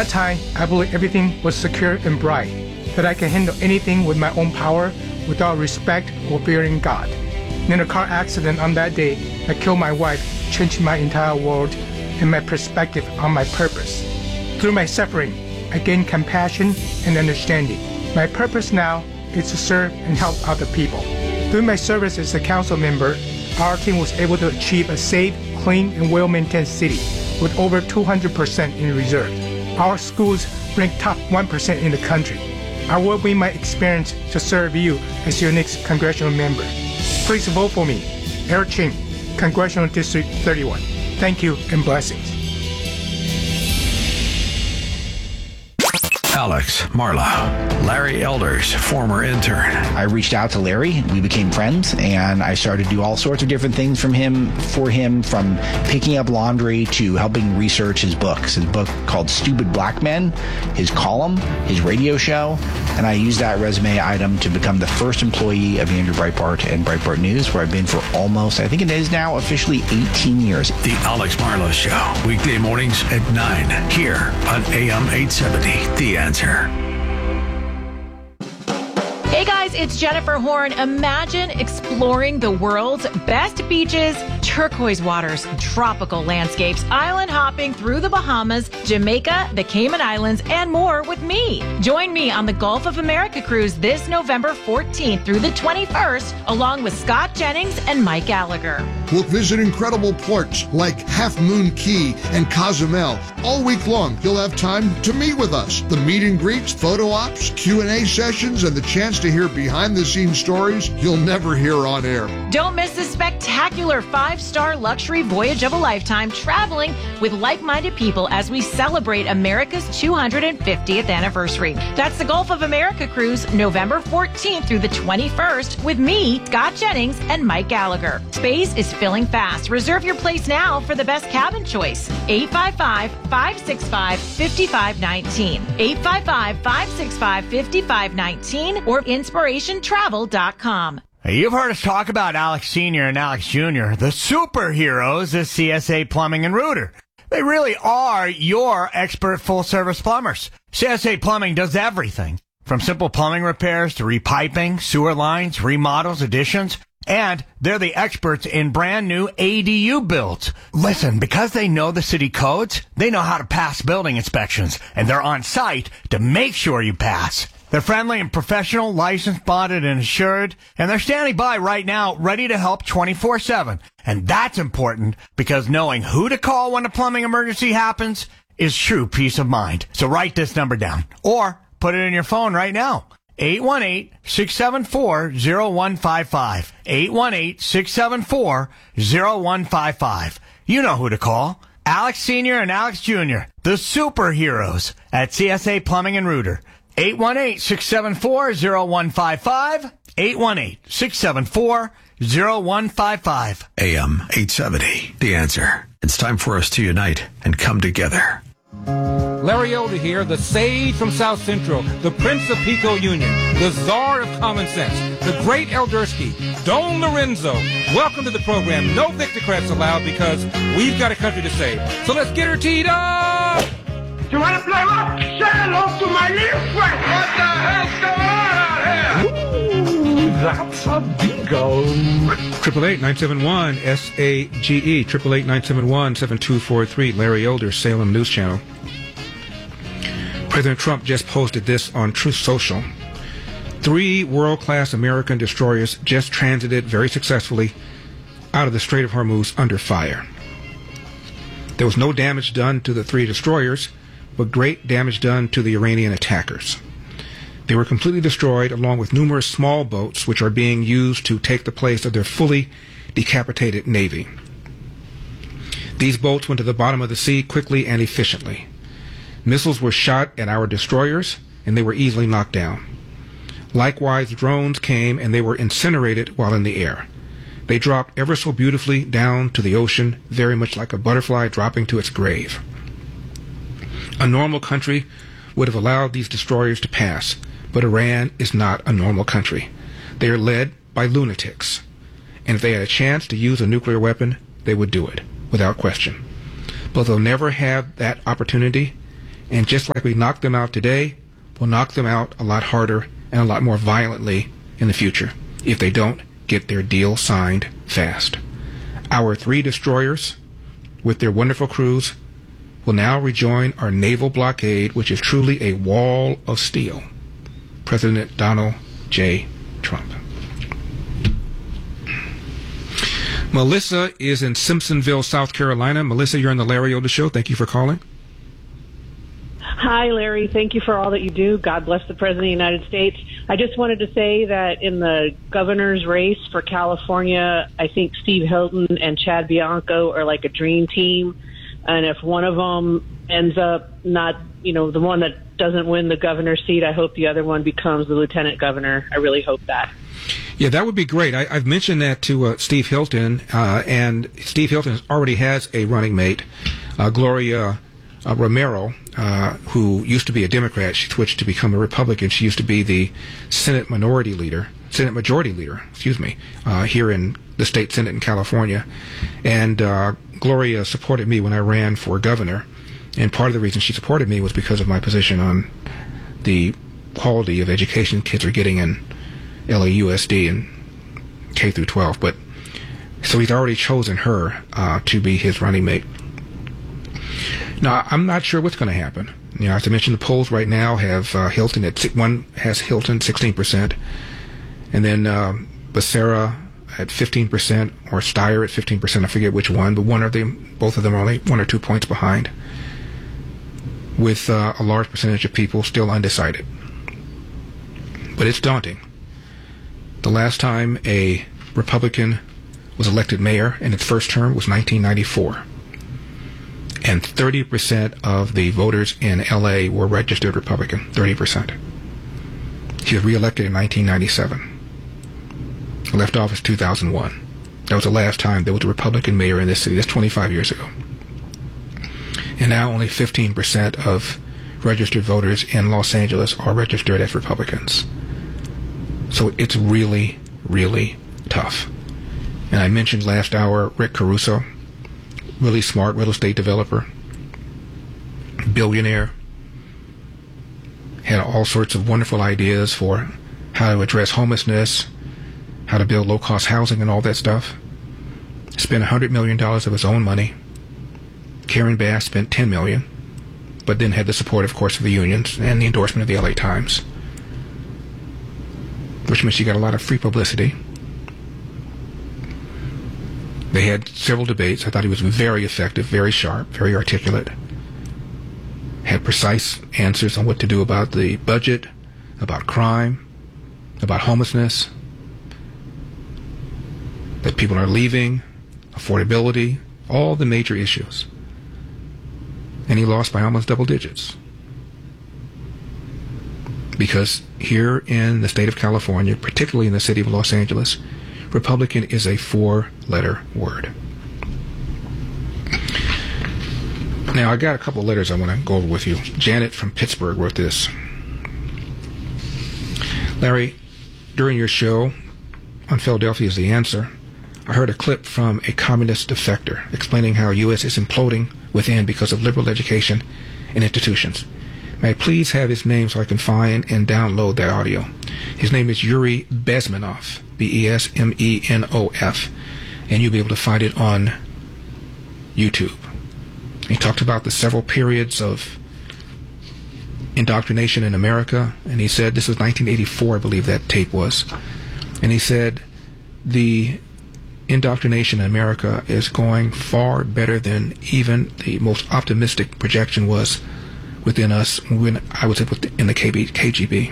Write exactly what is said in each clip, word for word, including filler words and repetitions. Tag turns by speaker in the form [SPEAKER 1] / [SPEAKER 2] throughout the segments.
[SPEAKER 1] that time, I believed everything was secure and bright, that I can handle anything with my own power without respect or fearing God. In a car accident on that day, I killed my wife, changed my entire world and my perspective on my purpose. Through my suffering, I gained compassion and understanding. My purpose now is to serve and help other people. Through my service as a council member, our team was able to achieve a safe, clean, and well-maintained city with over two hundred percent in reserve. Our schools rank top one percent in the country. I will bring my experience to serve you as your next congressional member. Please vote for me, Eric Ching, Congressional District thirty-one. Thank you and blessings.
[SPEAKER 2] Alex, Marla, Larry Elders, former intern.
[SPEAKER 3] I reached out to Larry. We became friends, and I started to do all sorts of different things from him, for him, from picking up laundry to helping research his books. His book called Stupid Black Men, his column, his radio show, and I used that resume item to become the first employee of Andrew Breitbart and Breitbart News, where I've been for almost, I think it is now, officially eighteen years.
[SPEAKER 2] The Alex Marla Show, weekday mornings at nine, here on A M eight seventy, The Answer.
[SPEAKER 4] Hey guys, it's Jennifer Horn. Imagine exploring the world's best beaches, turquoise waters, tropical landscapes, island hopping through the Bahamas, Jamaica, the Cayman Islands, and more with me. Join me on the Gulf of America cruise this November fourteenth through the twenty-first, along with Scott Jennings and Mike Gallagher.
[SPEAKER 5] We'll visit incredible ports like Half Moon Key and Cozumel. All week long, you'll have time to meet with us. The meet and greets, photo ops, Q and A sessions, and the chance to hear behind-the-scenes stories you'll never hear on air.
[SPEAKER 4] Don't miss the spectacular five-star luxury voyage of a lifetime, traveling with like-minded people as we celebrate America's two hundred fiftieth anniversary. That's the Gulf of America cruise, November fourteenth through the twenty-first, with me, Scott Jennings, and Mike Gallagher. Space is filling fast. Reserve your place now for the best cabin choice. eight five five, five six five, five five one nine. eight five five, five six five, five five one nine or inspiration travel dot com.
[SPEAKER 6] You've heard us talk about Alex Senior and Alex Junior, the superheroes of C S A Plumbing and Rooter. They really are your expert full-service plumbers. C S A Plumbing does everything, from simple plumbing repairs to repiping, sewer lines, remodels, additions, and they're the experts in brand new A D U builds. Listen, because they know the city codes, they know how to pass building inspections, and they're on site to make sure you pass. They're friendly and professional, licensed, bonded, and assured, and they're standing by right now, ready to help twenty-four seven. And that's important because knowing who to call when a plumbing emergency happens is true peace of mind. So write this number down or put it in your phone right now. eight one eight, six seven four, zero one five five. eight one eight, six seven four, zero one five five. You know who to call. Alex Senior and Alex Junior, the superheroes at C S A Plumbing and Rooter. eight one eight, six seven four, zero one five five. eight one eight, six seven four, zero one five five.
[SPEAKER 2] A M eight seventy, The Answer. It's time for us to unite and come together.
[SPEAKER 7] Larry Elder here, the sage from South Central, the Prince of Pico Union, the Czar of Common Sense, the great Eldersky, Don Lorenzo. Welcome to the program. No Victocrats allowed because we've got a country to save. So let's get her teed up!
[SPEAKER 8] You want to play what? Say hello to my little friend. What the hell's going on out here? Ooh, that's a bingo.
[SPEAKER 7] Triple eight nine seven one S A G E. Triple eight nine seven one seven two four three. Larry Elder, Salem News Channel. President Trump just posted this on Truth Social. Three world-class American destroyers just transited very successfully out of the Strait of Hormuz under fire. There was no damage done to the three destroyers, but great damage done to the Iranian attackers. They were completely destroyed, along with numerous small boats which are being used to take the place of their fully decapitated navy. These boats went to the bottom of the sea quickly and efficiently. Missiles were shot at our destroyers, and they were easily knocked down. Likewise, drones came, and they were incinerated while in the air. They dropped ever so beautifully down to the ocean, very much like a butterfly dropping to its grave. A normal country would have allowed these destroyers to pass, but Iran is not a normal country. They are led by lunatics, and if they had a chance to use a nuclear weapon, they would do it, without question. But they'll never have that opportunity, And just like we knocked them out today, we'll knock them out a lot harder and a lot more violently in the future if they don't get their deal signed fast. Our three destroyers, with their wonderful crews, will now rejoin our naval blockade, which is truly a wall of steel. President Donald J. Trump. Melissa is in Simpsonville, South Carolina. Melissa, you're on the Larry Elder Show. Thank you for calling.
[SPEAKER 9] Hi, Larry. Thank you for all that you do. God bless the President of the United States. I just wanted to say that in the governor's race for California, I think Steve Hilton and Chad Bianco are like a dream team. And if one of them ends up not, you know, the one that doesn't win the governor's seat, I hope the other one becomes the lieutenant governor. I really hope that.
[SPEAKER 7] Yeah, that would be great. I, I've mentioned that to uh, Steve Hilton, uh, and Steve Hilton already has a running mate, uh, Gloria uh, Romero, uh, who used to be a Democrat. She switched to become a Republican. She used to be the Senate Minority Leader, Senate Majority Leader, excuse me, uh, here in the state Senate in California. And uh, Gloria supported me when I ran for governor, and part of the reason she supported me was because of my position on the quality of education kids are getting in L A U S D and K through twelve. But so he's already chosen her uh, to be his running mate. Now, I'm not sure what's going to happen. You know, as I mentioned, the polls right now have uh, Hilton at one has Hilton sixteen percent, and then uh, Becerra at fifteen percent, or Steyer at fifteen percent. I forget which one, but one of them, both of them are only one or two points behind, with uh, a large percentage of people still undecided. But it's daunting. The last time a Republican was elected mayor in its first term was nineteen ninety-four. And thirty percent of the voters in L A were registered Republican. thirty percent. He was reelected in nineteen ninety-seven. He left office two thousand one. That was the last time there was a Republican mayor in this city. That's twenty-five years ago. And now only fifteen percent of registered voters in Los Angeles are registered as Republicans. So it's really, really tough. And I mentioned last hour Rick Caruso, really smart real estate developer, billionaire, had all sorts of wonderful ideas for how to address homelessness, how to build low-cost housing and all that stuff. Spent one hundred million dollars of his own money. Karen Bass spent ten million dollars, but then had the support, of course, of the unions and the endorsement of the L A Times, which means she got a lot of free publicity. They had several debates. I thought he was very effective, very sharp, very articulate. Had precise answers on what to do about the budget, about crime, about homelessness, that people are leaving, affordability, all the major issues. And he lost by almost double digits. Because here in the state of California, particularly in the city of Los Angeles, Republican is a four-letter word. Now, I got a couple of letters I want to go over with you. Janet from Pittsburgh wrote this. Larry, during your show on Philadelphia is the Answer, I heard a clip from a communist defector explaining how U S is imploding within because of liberal education and institutions. May I please have his name so I can find and download that audio? His name is Yuri Bezmenov, B E S M E N O F, and you'll be able to find it on YouTube. He talked about the several periods of indoctrination in America, and he said, this was nineteen eighty-four, I believe that tape was, and he said the indoctrination in America is going far better than even the most optimistic projection was within us, when I was in the K G B.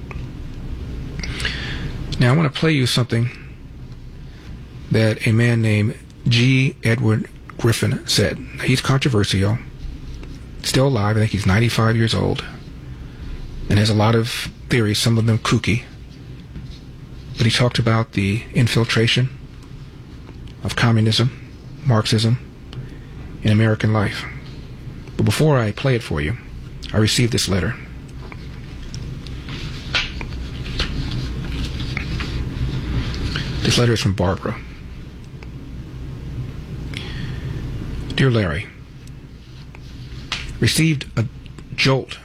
[SPEAKER 7] Now I want to play you something that a man named G. Edward Griffin said. He's controversial, still alive. I think he's ninety-five years old, and has a lot of theories, some of them kooky. But he talked about the infiltration of communism, Marxism, in American life. But before I play it for you, I received this letter. This letter is from Barbara. Dear Larry, received a jolt